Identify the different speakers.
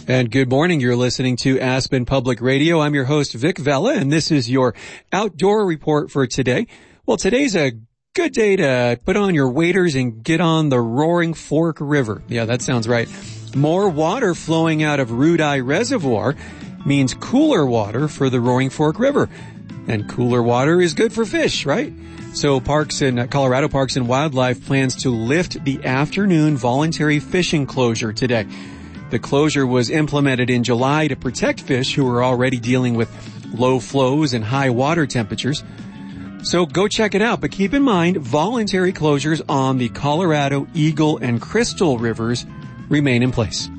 Speaker 1: And good morning. You're listening to Aspen Public Radio. I'm your host, Vic Vella, and this is your outdoor report for today. Well, today's a good day to put on your waders and get on the Roaring Fork River. Yeah, that sounds right. More water flowing out of Rudeye Reservoir means cooler water for the Roaring Fork River. And cooler water is good for fish, right? So Colorado Parks and Wildlife plans to lift the afternoon voluntary fishing closure today. The closure was implemented in July to protect fish who are already dealing with low flows and high water temperatures. So go check it out, but keep in mind, voluntary closures on the Colorado, Eagle, and Crystal rivers remain in place.